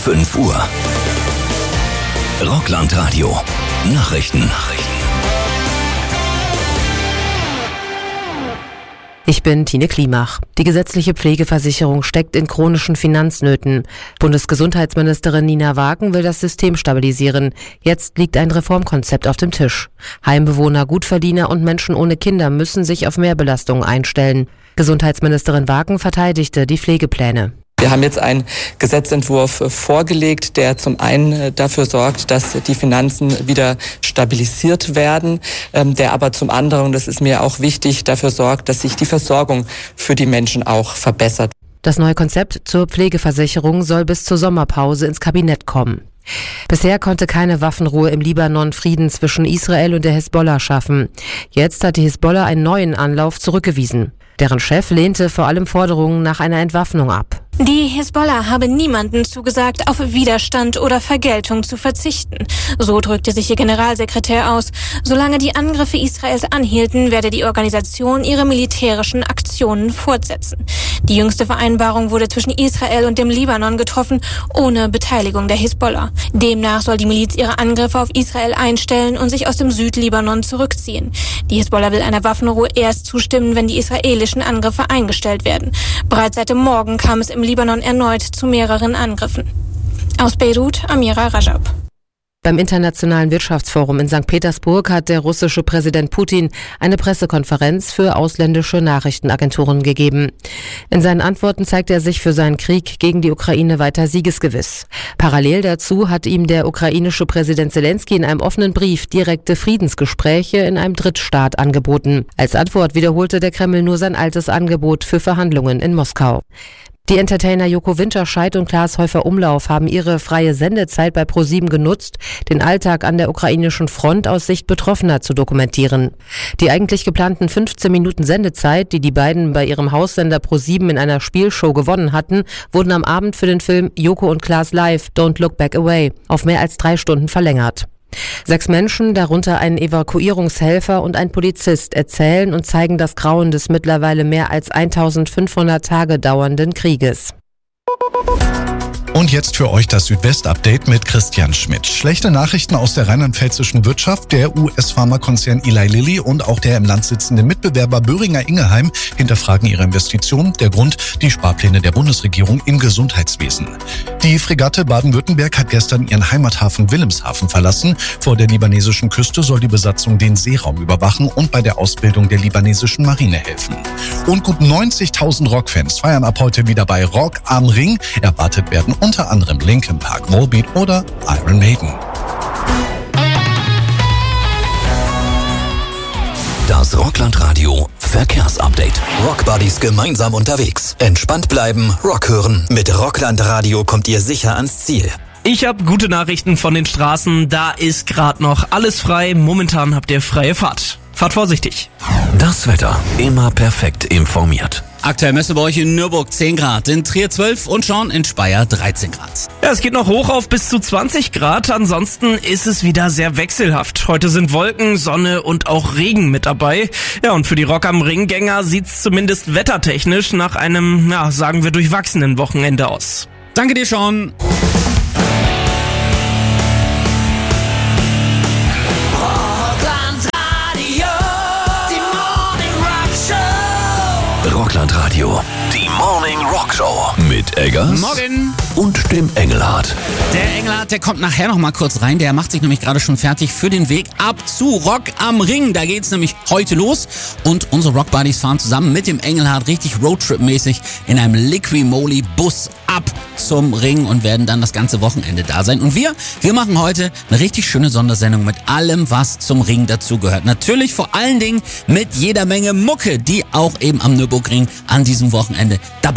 5 Uhr. Rockland-Radio. Nachrichten. Ich bin Tine Klimach. Die gesetzliche Pflegeversicherung steckt in chronischen Finanznöten. Bundesgesundheitsministerin Nina Wagen will das System stabilisieren. Jetzt liegt ein Reformkonzept auf dem Tisch. Heimbewohner, Gutverdiener und Menschen ohne Kinder müssen sich auf Mehrbelastungen einstellen. Gesundheitsministerin Wagen verteidigte die Pflegepläne. Wir haben jetzt einen Gesetzentwurf vorgelegt, der zum einen dafür sorgt, dass die Finanzen wieder stabilisiert werden, der aber zum anderen, und das ist mir auch wichtig, dafür sorgt, dass sich die Versorgung für die Menschen auch verbessert. Das neue Konzept zur Pflegeversicherung soll bis zur Sommerpause ins Kabinett kommen. Bisher konnte keine Waffenruhe im Libanon Frieden zwischen Israel und der Hisbollah schaffen. Jetzt hat die Hisbollah einen neuen Anlauf zurückgewiesen. Deren Chef lehnte vor allem Forderungen nach einer Entwaffnung ab. Die Hisbollah habe niemandem zugesagt, auf Widerstand oder Vergeltung zu verzichten. So drückte sich ihr Generalsekretär aus. Solange die Angriffe Israels anhielten, werde die Organisation ihre militärischen Aktionen fortsetzen. Die jüngste Vereinbarung wurde zwischen Israel und dem Libanon getroffen, ohne Beteiligung der Hisbollah. Demnach soll die Miliz ihre Angriffe auf Israel einstellen und sich aus dem Südlibanon zurückziehen. Die Hisbollah will einer Waffenruhe erst zustimmen, wenn die israelischen Angriffe eingestellt werden. Bereits seit dem Morgen kam es im Libanon erneut zu mehreren Angriffen. Aus Beirut, Amira Rajab. Beim Internationalen Wirtschaftsforum in St. Petersburg hat der russische Präsident Putin eine Pressekonferenz für ausländische Nachrichtenagenturen gegeben. In seinen Antworten zeigt er sich für seinen Krieg gegen die Ukraine weiter siegesgewiss. Parallel dazu hat ihm der ukrainische Präsident Zelensky in einem offenen Brief direkte Friedensgespräche in einem Drittstaat angeboten. Als Antwort wiederholte der Kreml nur sein altes Angebot für Verhandlungen in Moskau. Die Entertainer Joko Winterscheid und Klaas Häufer-Umlauf haben ihre freie Sendezeit bei ProSieben genutzt, den Alltag an der ukrainischen Front aus Sicht Betroffener zu dokumentieren. Die eigentlich geplanten 15 Minuten Sendezeit, die die beiden bei ihrem Haussender ProSieben in einer Spielshow gewonnen hatten, wurden am Abend für den Film Joko und Klaas Live, Don't Look Back Away, auf mehr als 3 Stunden verlängert. 6 Menschen, darunter ein Evakuierungshelfer und ein Polizist, erzählen und zeigen das Grauen des mittlerweile mehr als 1500 Tage dauernden Krieges. Und jetzt für euch das Südwest-Update mit Christian Schmidt. Schlechte Nachrichten aus der rheinland-pfälzischen Wirtschaft. Der US-Pharmakonzern Eli Lilly und auch der im Land sitzende Mitbewerber Boehringer Ingelheim hinterfragen ihre Investitionen. Der Grund, die Sparpläne der Bundesregierung im Gesundheitswesen. Die Fregatte Baden-Württemberg hat gestern ihren Heimathafen Wilhelmshaven verlassen. Vor der libanesischen Küste soll die Besatzung den Seeraum überwachen und bei der Ausbildung der libanesischen Marine helfen. Und gut 90.000 Rockfans feiern ab heute wieder bei Rock am Ring. Erwartet werden unter anderem Linkin Park, Volbeat oder Iron Maiden. Das Rockland-Radio Verkehrsupdate. Rockbuddies gemeinsam unterwegs. Entspannt bleiben, Rock hören. Mit Rockland-Radio kommt ihr sicher ans Ziel. Ich habe gute Nachrichten von den Straßen. Da ist gerade noch alles frei. Momentan habt ihr freie Fahrt. Fahrt vorsichtig. Das Wetter immer perfekt informiert. Aktuell messen wir euch in Nürburg 10 Grad, in Trier 12 und schon in Speyer 13 Grad. Ja, es geht noch hoch auf bis zu 20 Grad. Ansonsten ist es wieder sehr wechselhaft. Heute sind Wolken, Sonne und auch Regen mit dabei. Ja, und für die Rock am Ring-Gänger sieht's zumindest wettertechnisch nach einem, ja, sagen wir, durchwachsenen Wochenende aus. Danke dir, Sean. Rockland-Radio, die Morning Rock Show mit Eggers Morgen und dem Engelhardt. Der Engelhardt, der kommt nachher noch mal kurz rein. Der macht sich nämlich gerade schon fertig für den Weg ab zu Rock am Ring. Da geht's nämlich heute los. Und unsere Rockbuddies fahren zusammen mit dem Engelhardt richtig Roadtrip-mäßig in einem Liqui-Moly-Bus ab zum Ring und werden dann das ganze Wochenende da sein. Und wir machen heute eine richtig schöne Sondersendung mit allem, was zum Ring dazugehört. Natürlich vor allen Dingen mit jeder Menge Mucke, die auch eben am Nürburgring an diesem Wochenende dabei